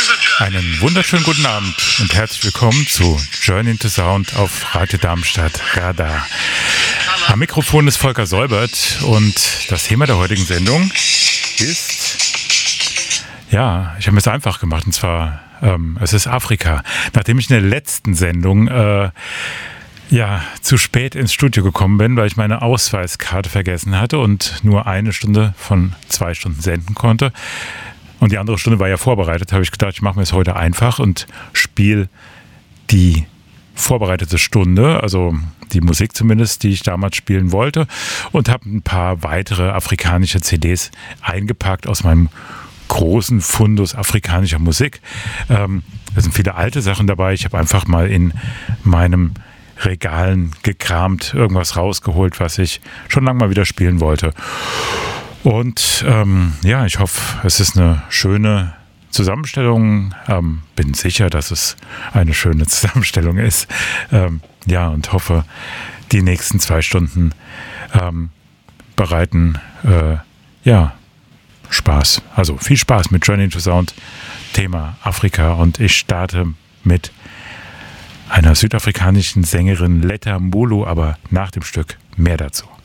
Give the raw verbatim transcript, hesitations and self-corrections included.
Einen wunderschönen guten Abend und herzlich willkommen zu Journey into Sound auf Radio Darmstadt Radar. Am Mikrofon ist Volker Säubert und das Thema der heutigen Sendung ist, ja, ich habe mir es einfach gemacht und zwar, ähm, es ist Afrika. Nachdem ich in der letzten Sendung äh, ja, zu spät ins Studio gekommen bin, weil ich meine Ausweiskarte vergessen hatte und nur eine Stunde von zwei Stunden senden konnte, und die andere Stunde war ja vorbereitet, habe ich gedacht, ich mache mir es heute einfach und spiele die vorbereitete Stunde, also die Musik zumindest, die ich damals spielen wollte, und habe ein paar weitere afrikanische C Ds eingepackt aus meinem großen Fundus afrikanischer Musik. Ähm, da sind viele alte Sachen dabei. Ich habe einfach mal in meinem Regalen gekramt, irgendwas rausgeholt, was ich schon lange mal wieder spielen wollte. Und ähm, ja, ich hoffe, es ist eine schöne Zusammenstellung. Ähm, bin sicher, dass es eine schöne Zusammenstellung ist. Ähm, ja, und hoffe, die nächsten zwei Stunden ähm, bereiten äh, ja, Spaß. Also viel Spaß mit Journey into Sound, Thema Afrika. Und ich starte mit einer südafrikanischen Sängerin Letta Mbulu, aber nach dem Stück mehr dazu.